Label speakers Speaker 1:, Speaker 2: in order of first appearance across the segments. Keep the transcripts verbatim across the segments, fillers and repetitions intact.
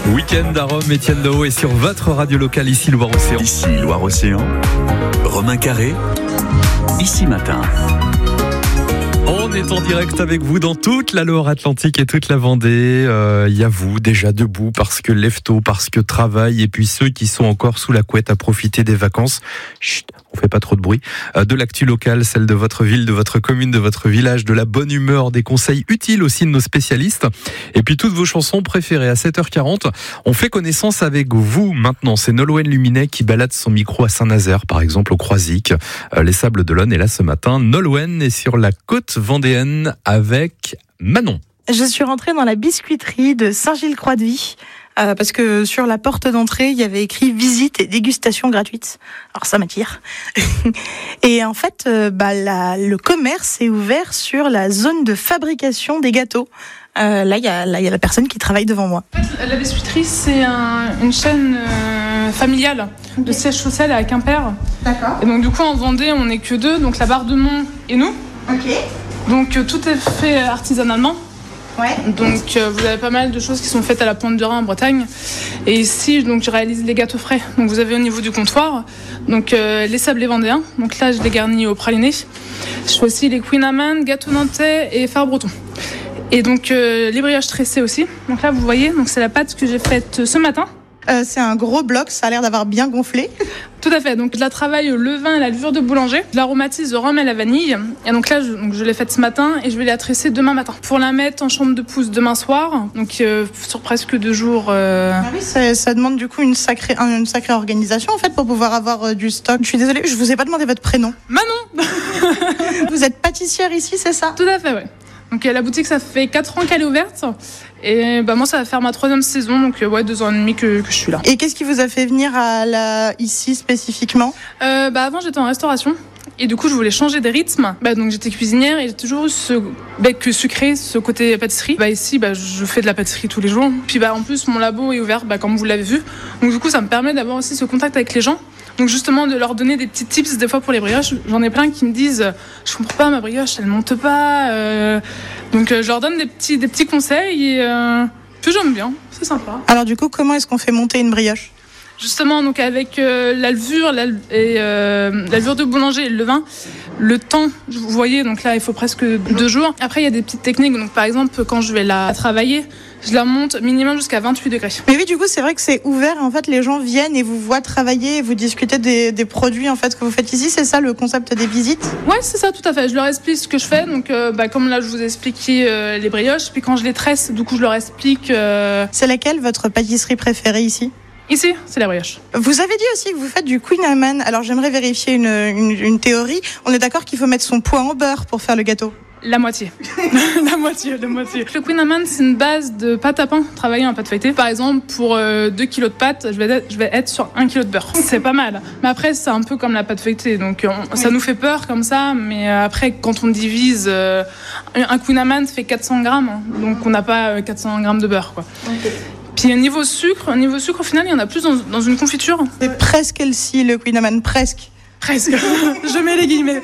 Speaker 1: Week-end à Rome, Étienne Dao est sur votre radio locale, ici Loire-Océan.
Speaker 2: Ici Loire-Océan, Romain Carré, ici matin.
Speaker 1: On est en direct avec vous dans toute la Loire-Atlantique et toute la Vendée. Il euh, y a vous déjà debout parce que lève tôt, parce que travail, et puis ceux qui sont encore sous la couette à profiter des vacances. Chut, on fait pas trop de bruit. Euh, de l'actu locale, celle de votre ville, de votre commune, de votre village, de la bonne humeur, des conseils utiles aussi de nos spécialistes. Et puis toutes vos chansons préférées à sept heures quarante. On fait connaissance avec vous maintenant. C'est Nolwenn Luminet qui balade son micro à Saint-Nazaire, par exemple au Croisic. Euh, les Sables d'Olonne est là ce matin. Nolwenn est sur la côte vendéenne avec Manon.
Speaker 3: Je suis rentrée dans la biscuiterie de Saint-Gilles-Croix-de-Vie euh, parce que sur la porte d'entrée, il y avait écrit visite et dégustation gratuite. Alors ça m'attire. Et en fait, euh, bah, la, le commerce est ouvert sur la zone de fabrication des gâteaux. Euh, là, il y a, là, il y a la personne qui travaille devant moi.
Speaker 4: En fait, la biscuiterie, c'est un, une chaîne euh, familiale de siège social à Quimper.
Speaker 3: D'accord.
Speaker 4: Et donc du coup, en Vendée, on n'est que deux, donc la Barre de Mont et nous.
Speaker 3: Ok.
Speaker 4: Donc euh, tout est fait artisanalement.
Speaker 3: Ouais.
Speaker 4: Donc euh, vous avez pas mal de choses qui sont faites à la Pointe du Rhin en Bretagne. Et ici, donc je réalise les gâteaux frais. Donc vous avez au niveau du comptoir, donc euh, les sablés vendéens. Donc là, je les garnis au praliné. Je fais aussi les Queen Amman, gâteaux nantais et phare breton. Et donc euh, les brioches tressées aussi. Donc là, vous voyez, donc c'est la pâte que j'ai faite ce matin.
Speaker 3: Euh, c'est un gros bloc, ça a l'air d'avoir bien gonflé.
Speaker 4: Tout à fait, donc je la travaille au levain et la levure de boulanger. Je l'aromatise au rhum et la vanille. Et donc là, je, donc je l'ai faite ce matin et je vais la tresser demain matin. Pour la mettre en chambre de pousse demain soir, donc euh, sur presque deux jours. Euh...
Speaker 3: Ah oui, ça, ça demande du coup une sacrée, une sacrée organisation en fait pour pouvoir avoir euh, du stock. Je suis désolée, je vous ai pas demandé votre prénom.
Speaker 4: Manon.
Speaker 3: Vous êtes pâtissière ici, c'est ça?
Speaker 4: Tout à fait, ouais. Donc la boutique, ça fait quatre ans qu'elle est ouverte. Et bah, moi, ça va faire ma troisième saison, donc ouais, deux ans et demi que, que je suis là.
Speaker 3: Et qu'est-ce qui vous a fait venir à la... ici spécifiquement?
Speaker 4: euh, bah, Avant, j'étais en restauration. Et du coup, je voulais changer des rythmes. Bah, donc j'étais cuisinière et j'ai toujours eu ce bec sucré, ce côté pâtisserie. Bah, ici, bah, je fais de la pâtisserie tous les jours. Puis bah, en plus, mon labo est ouvert, bah, comme vous l'avez vu. Donc du coup, ça me permet d'avoir aussi ce contact avec les gens. Donc justement, de leur donner des petits tips des fois pour les brioches. J'en ai plein qui me disent « Je comprends pas, ma brioche, elle monte pas. Euh... » Donc euh, je leur donne des petits, des petits conseils et euh, puis j'aime bien, c'est sympa.
Speaker 3: Alors du coup, comment est-ce qu'on fait monter une brioche?
Speaker 4: Justement, donc avec euh, la levure la, et euh, la levure de boulanger et le levain, le temps, vous voyez, donc là il faut presque deux jours. Après il y a des petites techniques, donc par exemple quand je vais la travailler, je la monte minimum jusqu'à vingt-huit degrés.
Speaker 3: Mais oui, du coup c'est vrai que c'est ouvert, en fait les gens viennent et vous voient travailler, et vous discutez des, des produits en fait que vous faites ici, c'est ça le concept des visites?
Speaker 4: Ouais, c'est ça, tout à fait. Je leur explique ce que je fais, donc euh, bah, comme là je vous ai expliqué euh, les brioches, puis quand je les tresse, du coup je leur explique. Euh...
Speaker 3: C'est laquelle votre pâtisserie préférée ici?
Speaker 4: Ici, c'est la brioche.
Speaker 3: Vous avez dit aussi que vous faites du Queen Amman. Alors j'aimerais vérifier une, une, une théorie. On est d'accord qu'il faut mettre son poids en beurre pour faire le gâteau?
Speaker 4: La moitié. la moitié, la moitié. Le Queen Amman, c'est une base de pâte à pain travaillée en pâte feuilletée. Par exemple, pour euh, deux kilos de pâte, je vais, être, je vais être sur un kilo de beurre. C'est pas mal. Mais après, c'est un peu comme la pâte feuilletée. Donc, on, oui. Ça nous fait peur comme ça. Mais après, quand on divise, euh, un Queen Amman fait quatre cents grammes. Donc, on n'a pas quatre cents grammes de beurre, quoi. Okay. Puis au niveau sucre, au niveau sucre, au final, il y en a plus dans, dans une confiture.
Speaker 3: C'est presque healthy, le Queen Amman, presque.
Speaker 4: Presque. Je mets les guillemets.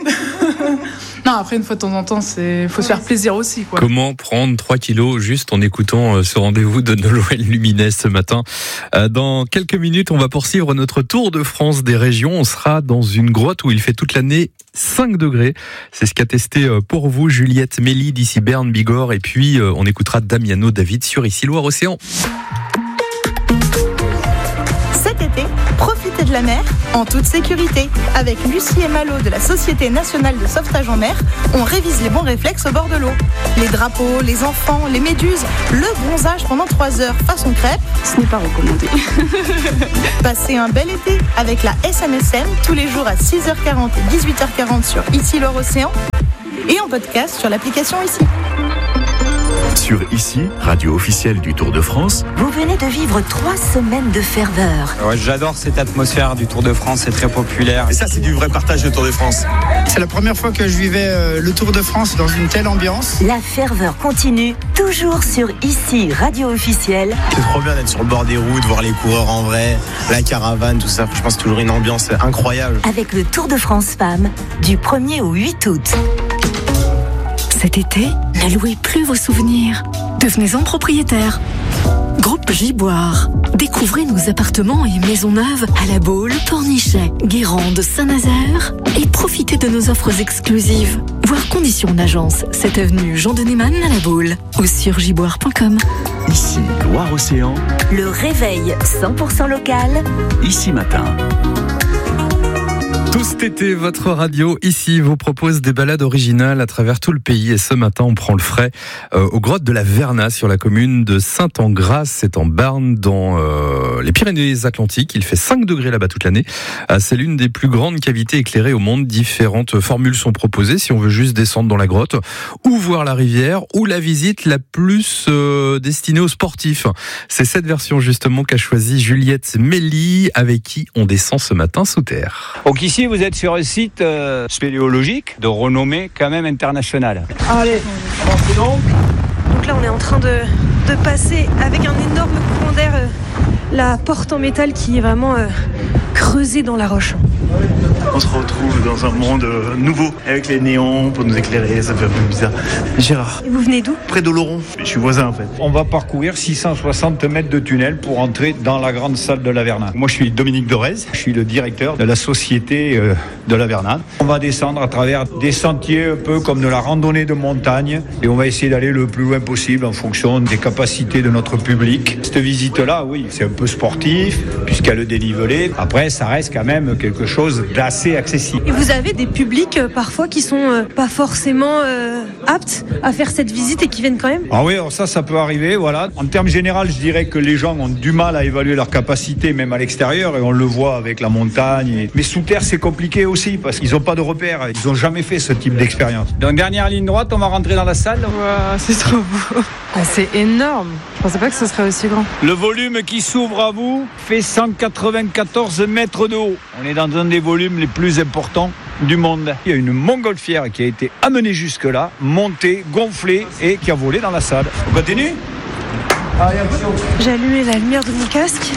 Speaker 4: Non, après, une fois de temps en temps, c'est faut se faire plaisir aussi, quoi.
Speaker 1: Comment prendre trois kilos juste en écoutant ce rendez-vous de Nolwenn Luminet ce matin. Dans quelques minutes, on va poursuivre notre tour de France des régions. On sera dans une grotte où il fait toute l'année cinq degrés. C'est ce qu'a testé pour vous Juliette Mélie d'ici Berne, Bigorre. Et puis, on écoutera Damiano David sur ici Loire-Océan.
Speaker 5: Cet été, profitez de la mer en toute sécurité. Avec Lucie et Malo de la Société nationale de sauvetage en mer, on révise les bons réflexes au bord de l'eau. Les drapeaux, les enfants, les méduses, le bronzage pendant trois heures façon crêpe,
Speaker 6: ce n'est pas recommandé.
Speaker 5: Passez un bel été avec la S N S M tous les jours à six heures quarante et dix-huit heures quarante sur Ici Loire-Océan et en podcast sur l'application Ici.
Speaker 2: Sur Ici, radio officielle du Tour de France.
Speaker 7: Vous venez de vivre trois semaines de ferveur.
Speaker 8: Ouais, j'adore cette atmosphère du Tour de France, c'est très populaire.
Speaker 9: Et ça, c'est du vrai partage du Tour de France.
Speaker 10: C'est la première fois que je vivais euh, le Tour de France dans une telle ambiance.
Speaker 7: La ferveur continue, toujours sur Ici, radio officielle.
Speaker 9: C'est trop bien d'être sur le bord des routes, voir les coureurs en vrai, la caravane, tout ça. Je pense toujours une ambiance incroyable.
Speaker 7: Avec le Tour de France Femmes, du premier au huit août.
Speaker 11: Cet été, ne louez plus vos souvenirs. Devenez-en propriétaire.
Speaker 6: Groupe Giboire. Découvrez nos appartements et maisons neuves à La Baule, Pornichet, Guérande, Saint-Nazaire et profitez de nos offres exclusives. Voir conditions en agence, cette avenue Jean de Neyman à La Baule ou sur giboire point com.
Speaker 2: Ici, Loire-Océan.
Speaker 7: Le réveil cent pour cent local.
Speaker 2: Ici Matin.
Speaker 1: Tout cet été, votre radio ici vous propose des balades originales à travers tout le pays. Et ce matin, on prend le frais euh, aux grottes de la Vernat sur la commune de Saint-Engrâce. C'est en Barne, dans euh, les Pyrénées-Atlantiques. Il fait cinq degrés là-bas toute l'année. Euh, c'est l'une des plus grandes cavités éclairées au monde. Différentes formules sont proposées si on veut juste descendre dans la grotte ou voir la rivière ou la visite la plus euh, destinée aux sportifs. C'est cette version justement qu'a choisi Juliette Méli, avec qui on descend ce matin sous terre.
Speaker 8: Donc ici, vous êtes sur un site euh, spéléologique de renommée quand même internationale.
Speaker 10: Allez, avancez donc.
Speaker 11: Donc là, on est en train de, de passer avec un énorme courant d'air euh, la porte en métal qui est vraiment euh, creusée dans la roche.
Speaker 12: On se retrouve dans un monde euh, nouveau, avec les néons pour nous éclairer, ça fait un peu bizarre. Gérard.
Speaker 11: Et vous venez d'où ?
Speaker 12: Près d'Oloron, je suis voisin en fait.
Speaker 8: On va parcourir six cent soixante mètres de tunnel pour entrer dans la grande salle de la Vernat. Moi, je suis Dominique Dorez, je suis le directeur de la société euh, de la Vernat. On va descendre à travers des sentiers un peu comme de la randonnée de montagne et on va essayer d'aller le plus loin possible en fonction des capacités de notre public. Cette visite-là, oui, c'est un peu sportif puisqu'il y a le dénivelé. Après, ça reste quand même quelque chose d'assez accessible.
Speaker 11: Et vous avez des publics euh, parfois qui sont euh, pas forcément euh, aptes à faire cette visite et qui viennent quand même ?
Speaker 8: Ah oui, alors ça, ça peut arriver, voilà. En termes généraux, je dirais que les gens ont du mal à évaluer leur capacité, même à l'extérieur, et on le voit avec la montagne. Et... Mais sous terre, c'est compliqué aussi, parce qu'ils n'ont pas de repères, ils n'ont jamais fait ce type d'expérience. Donc, dernière ligne droite, on va rentrer dans la salle.
Speaker 13: Wow, c'est trop beau. Ah, c'est énorme. Je pensais pas que ce serait aussi grand.
Speaker 8: Le volume qui s'ouvre à vous fait cent quatre-vingt-quatorze mètres de haut. On est dans un des volumes les plus importants du monde. Il y a une montgolfière qui a été amenée jusque-là, montée, gonflée et qui a volé dans la salle. On continue ?
Speaker 11: Allez, action. J'ai allumé la lumière de mon casque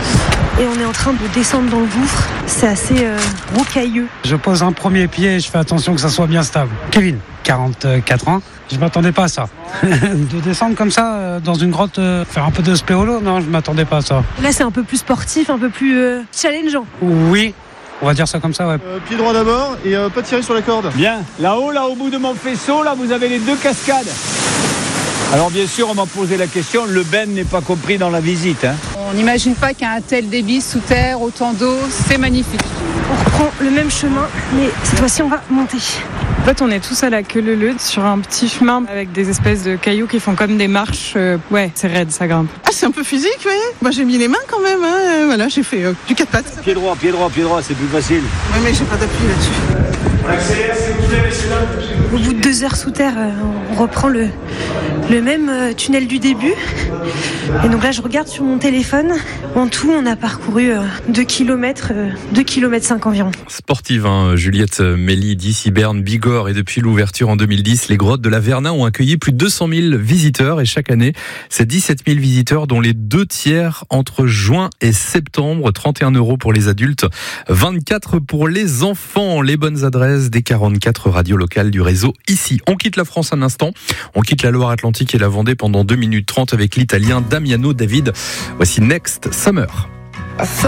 Speaker 11: et on est en train de descendre dans le gouffre. C'est assez euh, rocailleux.
Speaker 10: Je pose un premier pied et je fais attention que ça soit bien stable. Kevin, quarante-quatre ans. Je m'attendais pas à ça. De descendre comme ça euh, dans une grotte, euh, faire un peu de spéolo, non, je m'attendais pas à ça.
Speaker 11: Là, c'est un peu plus sportif, un peu plus euh, challengeant.
Speaker 10: Oui. On va dire ça comme ça, ouais.
Speaker 12: Euh, pied droit d'abord et euh, pas tirer sur la corde.
Speaker 8: Bien. Là-haut, là, au bout de mon faisceau, là, vous avez les deux cascades. Alors, bien sûr, on m'a posé la question, le ben n'est pas compris dans la visite. Hein.
Speaker 13: On n'imagine pas qu'il y a un tel débit sous terre, autant d'eau. C'est magnifique.
Speaker 11: On reprend le même chemin, mais cette fois-ci, on va monter.
Speaker 13: En fait, on est tous à la queue leu leu sur un petit chemin avec des espèces de cailloux qui font comme des marches. Euh, ouais, c'est raide, ça grimpe.
Speaker 14: Ah, c'est un peu physique, oui. Moi, j'ai mis les mains quand même. Hein. Euh, voilà, j'ai fait euh, du quatre pattes.
Speaker 8: Pied droit, pied droit, pied droit, c'est plus facile.
Speaker 14: Oui, mais j'ai pas d'appui là-dessus.
Speaker 12: On accélère, s'il vous plaît, messieurs.
Speaker 11: Au bout de deux heures sous terre, euh, on reprend le, le même euh, tunnel du début. Et donc là, je regarde sur mon téléphone. En tout, on a parcouru euh, deux kilomètres, euh, deux kilomètres cinq environ.
Speaker 1: Sportive, hein, Juliette Méli d'ici Berne, Bigorre. Et depuis l'ouverture en deux mille dix, les grottes de la Vernat ont accueilli plus de deux cent mille visiteurs. Et chaque année, c'est dix-sept mille visiteurs, dont les deux tiers entre juin et septembre. trente et un euros pour les adultes, vingt-quatre pour les enfants. Les bonnes adresses des quarante-quatre radios locales du réseau ici. On quitte la France un instant. On quitte la Loire-Atlantique et la Vendée pendant deux minutes trente avec l'Italien Damiano David. Voici Next Summer.